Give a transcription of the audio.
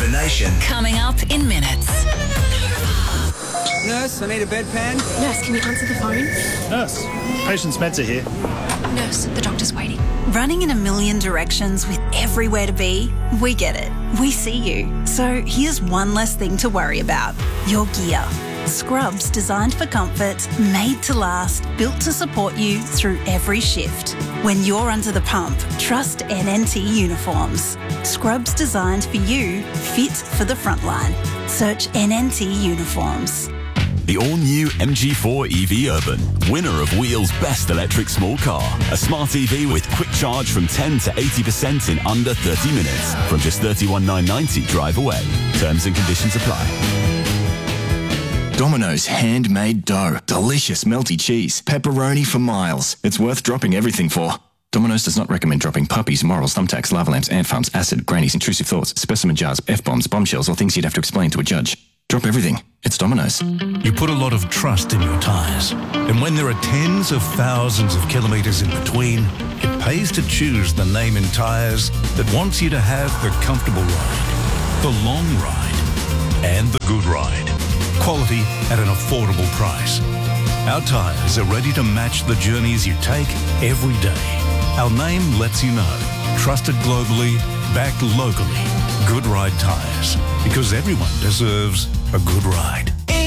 the nation. Coming up in minutes. Nurse, I need a bedpan. Nurse, can you answer the phone? Nurse, patient Spencer here. Nurse, the doctor's waiting. Running in a million directions with everywhere to be? We get it. We see you. So here's one less thing to worry about. Your gear. Scrubs designed for comfort, made to last, built to support you through every shift. When you're under the pump, trust NNT uniforms. Scrubs designed for you, fit for the frontline. Search NNT uniforms. The all-new MG4 EV Urban, winner of Wheel's Best Electric Small Car. A smart EV with quick charge from 10 to 80% in under 30 minutes. From just $31,990 drive away. Terms and conditions apply. Domino's handmade dough. Delicious melty cheese. Pepperoni for miles. It's worth dropping everything for. Domino's does not recommend dropping puppies, morals, thumbtacks, lava lamps, ant farms, acid, grannies, intrusive thoughts, specimen jars, F-bombs, bombshells, or things you'd have to explain to a judge. Drop everything. It's Domino's. You put a lot of trust in your tyres. And when there are tens of thousands of kilometres in between, it pays to choose the name in tyres that wants you to have the comfortable ride, the long ride, and the good ride. Quality at an affordable price. Our tyres are ready to match the journeys you take every day. Our name lets you know. Trusted globally, backed locally. Good Ride Tyres. Because everyone deserves a good ride.